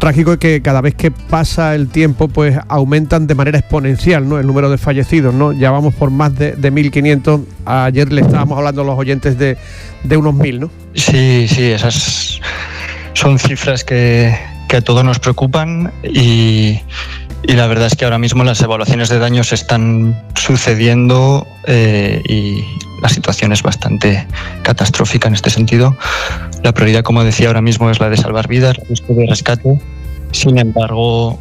trágico es que cada vez que pasa el tiempo, pues aumentan de manera exponencial, ¿no?, el número de fallecidos, ¿no? Ya vamos por más de 1.500. Ayer le estábamos hablando a los oyentes de unos 1.000, ¿no? Sí, esas son cifras que a todos nos preocupan y la verdad es que ahora mismo las evaluaciones de daños están sucediendo y la situación es bastante catastrófica en este sentido. La prioridad, como decía, ahora mismo es la de salvar vidas, la búsqueda de rescate. Sin embargo,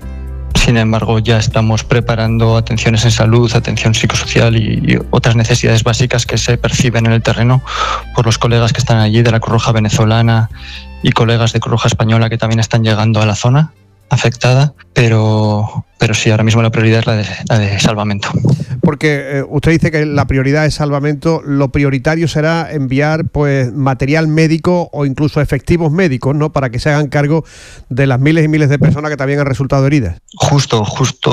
ya estamos preparando atenciones en salud, atención psicosocial y otras necesidades básicas que se perciben en el terreno por los colegas que están allí de la Cruz Roja venezolana y colegas de Cruz Roja española que también están llegando a la zona afectada, pero sí, ahora mismo la prioridad es la de salvamento. Porque usted dice que la prioridad es salvamento, lo prioritario será enviar pues material médico o incluso efectivos médicos, ¿no?, para que se hagan cargo de las miles y miles de personas que también han resultado heridas. Justo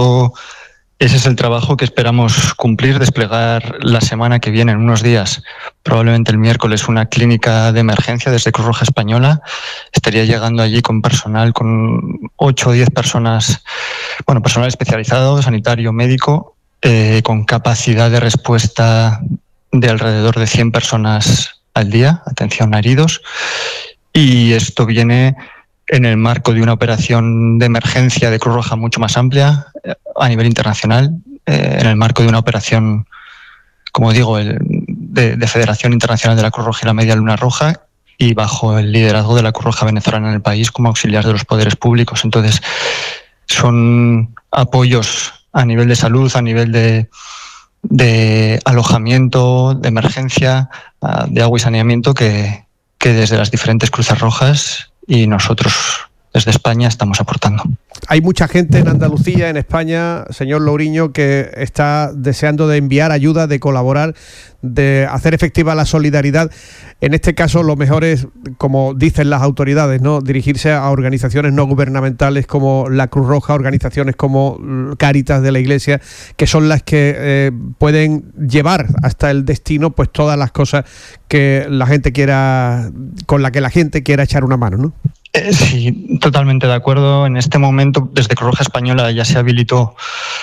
ese es el trabajo que esperamos cumplir, desplegar la semana que viene, en unos días, probablemente el miércoles, una clínica de emergencia desde Cruz Roja Española. Estaría llegando allí con personal, con 8 o 10 personas, personal especializado, sanitario, médico, con capacidad de respuesta de alrededor de 100 personas al día, atención a heridos. Y esto viene en el marco de una operación de emergencia de Cruz Roja mucho más amplia a nivel internacional, en el marco de una operación, como digo, de Federación Internacional de la Cruz Roja y la Media Luna Roja, y bajo el liderazgo de la Cruz Roja venezolana en el país como auxiliar de los poderes públicos. Entonces, son apoyos a nivel de salud, a nivel de alojamiento, de emergencia, de agua y saneamiento que desde las diferentes Cruces Rojas y nosotros desde España estamos aportando. Hay mucha gente en Andalucía, en España, señor Louriño, que está deseando de enviar ayuda, de colaborar, de hacer efectiva la solidaridad. En este caso, lo mejor es, como dicen las autoridades, ¿no?, dirigirse a organizaciones no gubernamentales como la Cruz Roja, organizaciones como Cáritas de la Iglesia, que son las que pueden llevar hasta el destino pues todas las cosas que la gente quiera, con la que la gente quiera echar una mano, ¿no? Sí, totalmente de acuerdo. En este momento, desde Cruz Roja Española ya se habilitó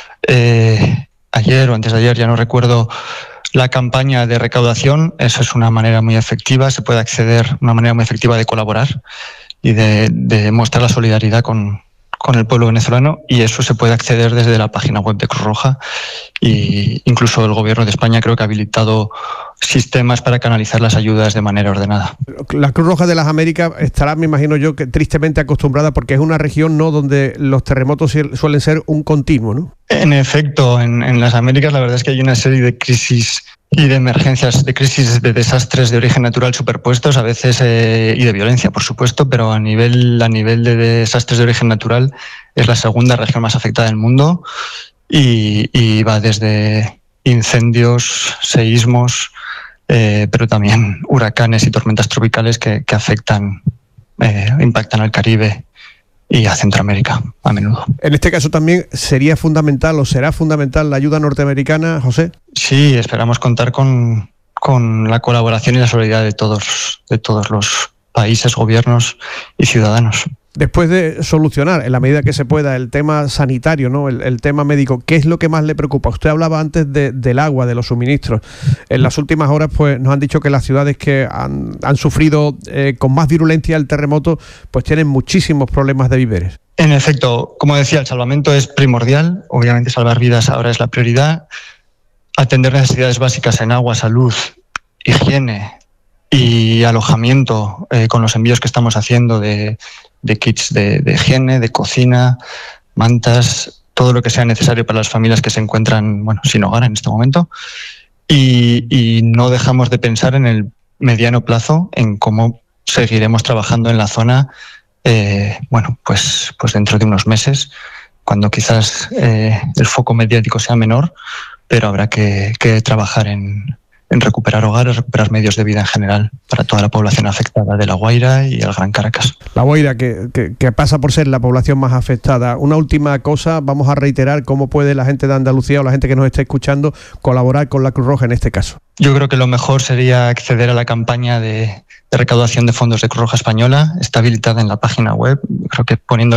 ayer o antes de ayer, ya no recuerdo, la campaña de recaudación. Eso es una manera muy efectiva, se puede acceder, una manera muy efectiva de colaborar y de mostrar la solidaridad con el pueblo venezolano, y eso se puede acceder desde la página web de Cruz Roja, y incluso el gobierno de España creo que ha habilitado sistemas para canalizar las ayudas de manera ordenada. La Cruz Roja de las Américas estará, me imagino yo, que tristemente acostumbrada, porque es una región, ¿no?, donde los terremotos suelen ser un continuo, ¿no? En efecto, en las Américas la verdad es que hay una serie de crisis y de emergencias, de crisis, de desastres de origen natural superpuestos, a veces, y de violencia, por supuesto, pero a nivel de desastres de origen natural es la segunda región más afectada del mundo, y va desde incendios, seísmos, pero también huracanes y tormentas tropicales que afectan, impactan al Caribe y a Centroamérica a menudo. En este caso también sería fundamental o será fundamental la ayuda norteamericana, José. Sí, esperamos contar con la colaboración y la solidaridad de todos los países, gobiernos y ciudadanos. Después de solucionar, en la medida que se pueda, el tema sanitario, ¿no?, el tema médico, ¿qué es lo que más le preocupa? Usted hablaba antes del agua, de los suministros. En las últimas horas pues nos han dicho que las ciudades que han sufrido con más virulencia el terremoto pues tienen muchísimos problemas de víveres. En efecto, como decía, el salvamento es primordial. Obviamente salvar vidas ahora es la prioridad. Atender necesidades básicas en agua, salud, higiene y alojamiento, con los envíos que estamos haciendo de kits de higiene, de cocina, mantas, todo lo que sea necesario para las familias que se encuentran sin hogar en este momento. Y no dejamos de pensar en el mediano plazo en cómo seguiremos trabajando en la zona, pues dentro de unos meses, cuando quizás el foco mediático sea menor, pero habrá que trabajar en recuperar hogares, recuperar medios de vida en general para toda la población afectada de La Guaira y el Gran Caracas. La Guaira, que pasa por ser la población más afectada. Una última cosa, vamos a reiterar cómo puede la gente de Andalucía o la gente que nos está escuchando colaborar con la Cruz Roja en este caso. Yo creo que lo mejor sería acceder a la campaña de recaudación de fondos de Cruz Roja Española. Está habilitada en la página web. Creo que poniendo